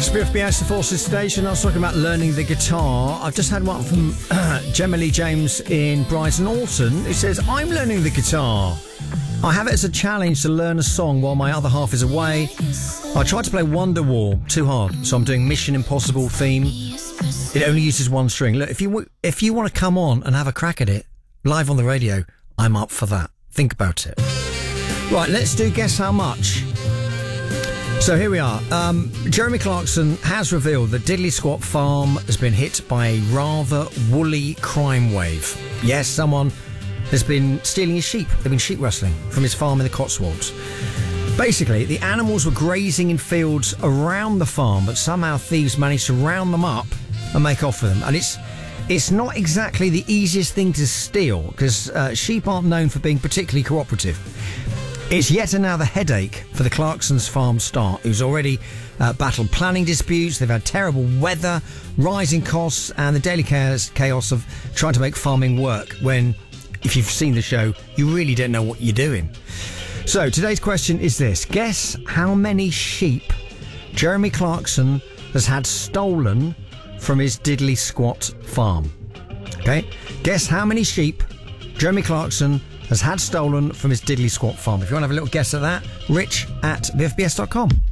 BFBS, the Forces Station. I was talking about learning the guitar. I've just had one from Gemma Lee James in Brighton Alton. It says, I'm learning the guitar. I have it as a challenge to learn a song while my other half is away. I tried to play Wonderwall, too hard, so I'm doing Mission Impossible theme. It only uses one string. Look, if you want to come on and have a crack at it, live on the radio, I'm up for that. Think about it. Right, let's do Guess How Much. So here we are. Jeremy Clarkson has revealed that Diddley Squat Farm has been hit by a rather woolly crime wave. Yes, someone has been stealing his sheep. They've been sheep rustling from his farm in the Cotswolds. Basically, the animals were grazing in fields around the farm, but somehow thieves managed to round them up and make off with them. And it's not exactly the easiest thing to steal, because sheep aren't known for being particularly cooperative. It's yet another headache for the Clarkson's farm staff, who's already battled planning disputes. They've had terrible weather, rising costs, and the daily chaos of trying to make farming work when, if you've seen the show, you really don't know what you're doing. So today's question is this. Guess how many sheep Jeremy Clarkson has had stolen from his Diddley Squat farm. Okay? Guess how many sheep Jeremy Clarkson has had stolen from his Diddley Squat farm. If you want to have a little guess at that, rich@vfbs.com.